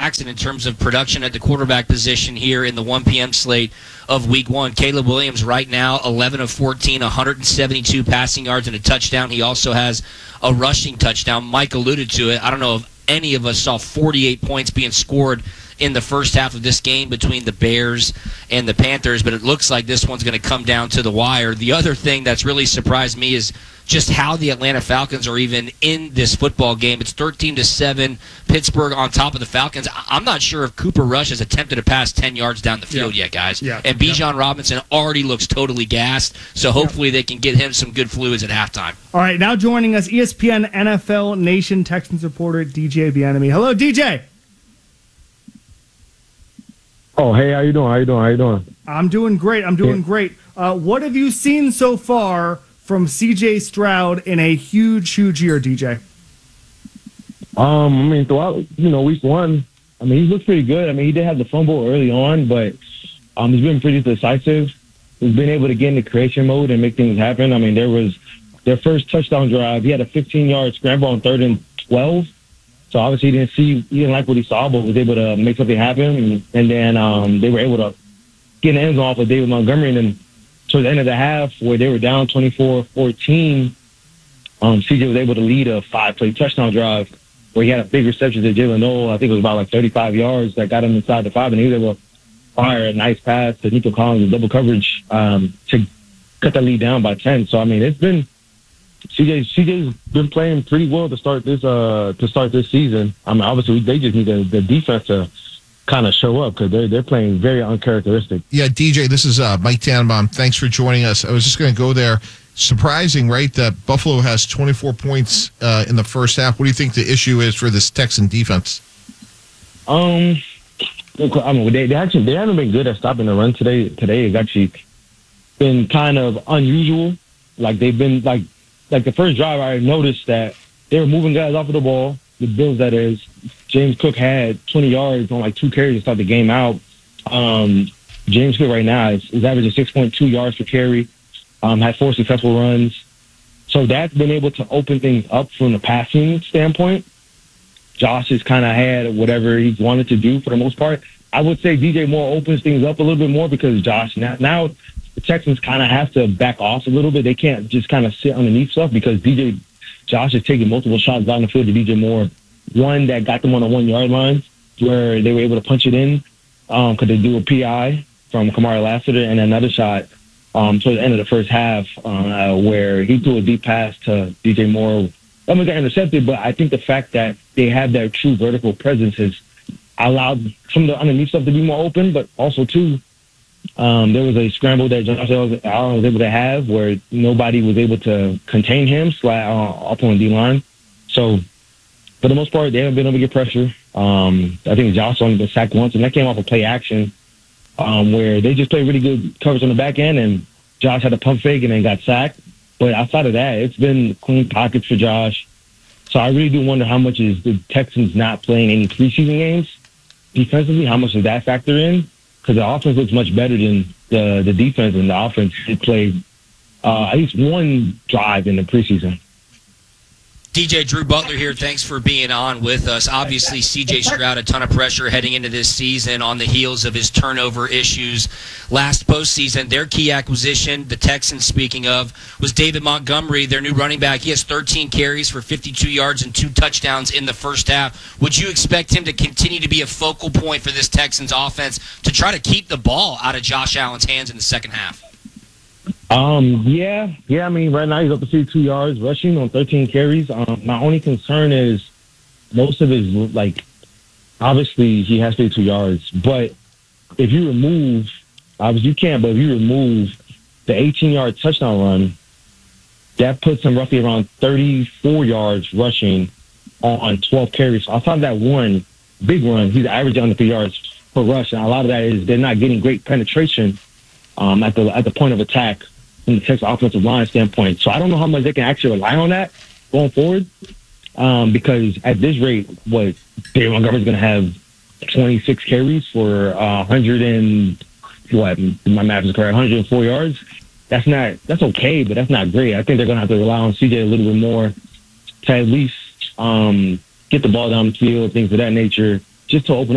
Jackson in terms of production at the quarterback position here in the 1 p.m. slate of Week 1. Caleb Williams right now, 11 of 14, 172 passing yards and a touchdown. He also has a rushing touchdown. Mike alluded to it. I don't know if any of us saw 48 points being scored in the first half of this game between the Bears and the Panthers, but it looks like this one's going to come down to the wire. The other thing that's really surprised me is just how the Atlanta Falcons are even in this football game. It's 13-7, Pittsburgh on top of the Falcons. I'm not sure if Cooper Rush has attempted to pass 10 yards down the field yet, guys. Yeah. And Bijan Robinson already looks totally gassed, so hopefully they can get him some good fluids at halftime. All right, now joining us, ESPN NFL Nation Texans reporter DJ Bieniemy. Hello, DJ. Oh, hey, how you doing? I'm doing great. What have you seen so far from C.J. Stroud in a huge year, DJ? I mean, throughout, week 1, I mean, he looked pretty good. I mean, he did have the fumble early on, but he's been pretty decisive. He's been able to get into creation mode and make things happen. I mean, there was their first touchdown drive. He had a 15-yard scramble on 3rd and 12. So obviously he didn't like what he saw, but was able to make something happen. And then they were able to get an end zone off of David Montgomery. And then towards the end of the half, where they were down 24-14, CJ was able to lead a 5-play touchdown drive where he had a big reception to Jalen Noel. I think it was about 35 yards that got him inside the 5, and he was able to fire a nice pass to Nico Collins in double coverage to cut the lead down by 10. So I mean, it's been CJ's been playing pretty well to start this season. I mean, obviously they just need the defense to kind of show up because they're playing very uncharacteristic. Yeah, DJ, this is Mike Tannenbaum. Thanks for joining us. I was just going to go there. Surprising, right, that Buffalo has 24 points in the first half. What do you think the issue is for this Texan defense? I mean, they haven't been good at stopping the run today. Today has actually been kind of unusual. Like they've been like the first drive, I noticed that they were moving guys off of the ball. The Bills, that is. James Cook had 20 yards on 2 carries to start the game out. James Cook right now is averaging 6.2 yards per carry. Had 4 successful runs. So that's been able to open things up from the passing standpoint. Josh has kind of had whatever he's wanted to do for the most part. I would say DJ Moore opens things up a little bit more because Josh now the Texans kind of have to back off a little bit. They can't just kind of sit underneath stuff because Josh is taking multiple shots down the field to DJ Moore. One that got them on the 1-yard line where they were able to punch it in because they do a PI from Kamari Lassiter, and another shot towards the end of the first half where he threw a deep pass to DJ Moore. I mean, got intercepted, but I think the fact that they have that true vertical presence has allowed some of the underneath stuff to be more open, but also, too, there was a scramble that Josh Allen was able to have where nobody was able to contain him up on the D-line. So, for the most part, they haven't been able to get pressure. I think Josh only been sacked once, and that came off of play action where they just played really good coverage on the back end, and Josh had a pump fake and then got sacked. But outside of that, it's been clean pockets for Josh. So I really do wonder how much is the Texans not playing any preseason games defensively, how much does that factor in? Because the offense looks much better than the defense, and the offense did play at least one drive in the preseason. DJ Drew Butler here. Thanks for being on with us. Obviously, C.J. Stroud, a ton of pressure heading into this season on the heels of his turnover issues last postseason. Their key acquisition, the Texans speaking of, was David Montgomery, their new running back. He has 13 carries for 52 yards and 2 touchdowns in the first half. Would you expect him to continue to be a focal point for this Texans offense to try to keep the ball out of Josh Allen's hands in the second half? Yeah. I mean, right now he's up to 52 yards rushing on 13 carries. My only concern is most of his, obviously he has 52 yards, but if you remove, obviously you can't, but if you remove the 18-yard touchdown run, that puts him roughly around 34 yards rushing on 12 carries. So outside of that one big run, he's averaging under 3 yards per rush, and a lot of that is they're not getting great penetration at the point of attack from the Texas offensive line standpoint. So I don't know how much they can actually rely on that going forward because at this rate, David Montgomery's going to have 26 carries for 104 yards. That's okay, but that's not great. I think they're going to have to rely on CJ a little bit more to at least get the ball down the field, things of that nature, just to open